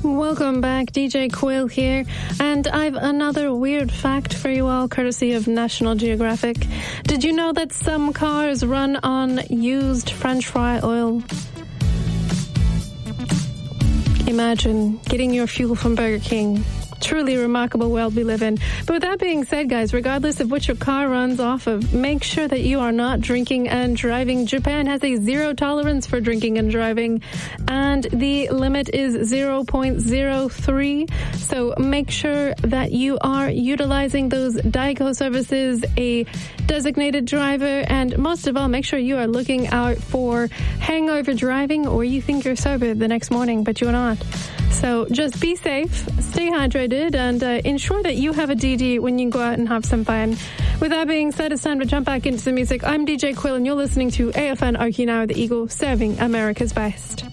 Welcome back, DJ Quill here, and I've another weird fact for you all, courtesy of National Geographic. Did you know that some cars run on used French fry oil? Imagine getting your fuel from Burger King. Truly remarkable world we live in. But with that being said, guys, regardless of what your car runs off of, make sure that you are not drinking and driving. Japan has a zero tolerance for drinking and driving, and the limit is 0.03. So make sure that you are utilizing those Daigo services, a designated driver, and most of all, make sure you are looking out for hangover driving, or you think you're sober the next morning, but you're not. So just be safe, stay hydrated, and ensure that you have a DD when you go out and have some fun. With that being said, it's time to jump back into the music. I'm DJ Quill, and you're listening to AFN Okinawa, the Eagle, serving America's best.